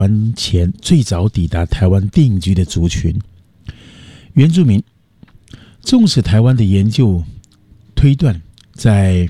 湾前最早抵达台湾定居的族群。原住民纵使台湾的研究推断在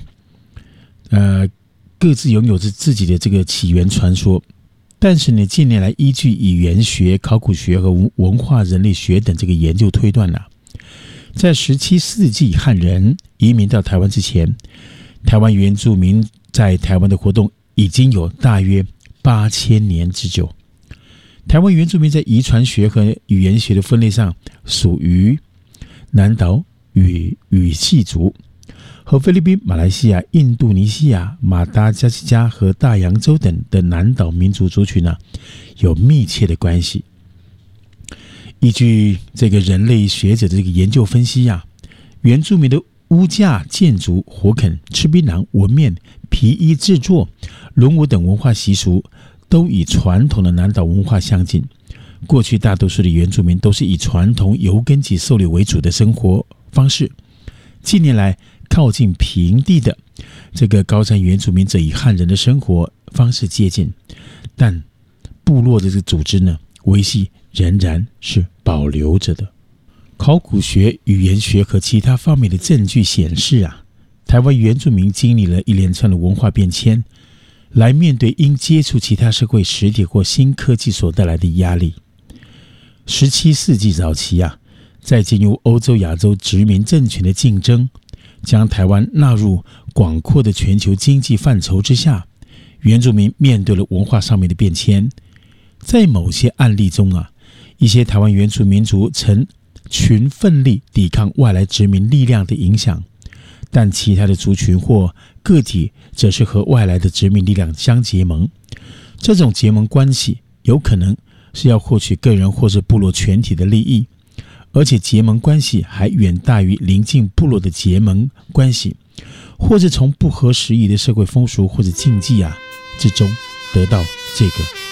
各自拥有着自己的这个起源传说，但是呢，近年来依据语言学、考古学和文化人类学等这个研究推断在17世纪汉人移民到台湾之前，台湾原住民在台湾的活动已经有大约8000年之久。台湾原住民在遗传学和语言学的分类上属于南岛语系族，和菲律宾、马来西亚、印度尼西亚、马达加斯加和大洋洲等的南岛民族族群有密切的关系。依据这个人类学者的这个研究分析原住民的屋架建筑、火垦、吃槟榔、纹面、皮衣制作、轮舞等文化习俗都与传统的南岛文化相近。过去大多数的原住民都是以传统游耕及狩猎为主的生活方式，近年来靠近平地的这个高山原住民则与汉人的生活方式接近，但部落的这个组织维系仍然是保留着的。考古学、语言学和其他方面的证据显示台湾原住民经历了一连串的文化变迁，来面对因接触其他社会实体或新科技所带来的压力。17世纪早期在进入欧洲、亚洲殖民政权的竞争，将台湾纳入广阔的全球经济范畴之下，原住民面对了文化上面的变迁。在某些案例中一些台湾原住民族曾群奋力抵抗外来殖民力量的影响，但其他的族群或个体则是和外来的殖民力量相结盟。这种结盟关系有可能是要获取个人或是部落全体的利益，而且结盟关系还远大于邻近部落的结盟关系，或者从不合时宜的社会风俗或者禁忌之中得到这个